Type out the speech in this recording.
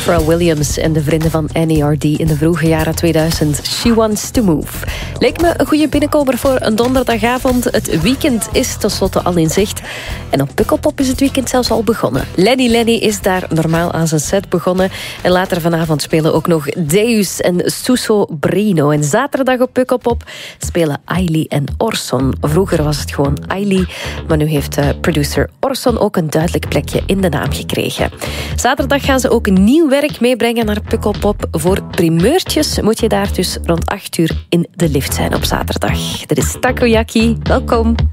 Pharrell Williams en de vrienden van NERD in de vroege jaren 2000. She Wants to Move. Leek me een goede binnenkomer voor een donderdagavond. Het weekend is tenslotte al in zicht. En op Pukkelpop is het weekend zelfs al begonnen. Lenny is daar normaal aan zijn set begonnen. En later vanavond spelen ook nog Deus en Suso Brino. En zaterdag op Pukkelpop spelen Ailey en Orson. Vroeger was het gewoon Ailey, maar nu heeft producer Orson ook een duidelijk plekje in de naam gekregen. Zaterdag gaan ze ook nieuw werk meebrengen naar Pukkelpop. Voor primeurtjes moet je daar dus rond 8 uur in de lift zijn op zaterdag. Dit is Takoyaki. Welkom.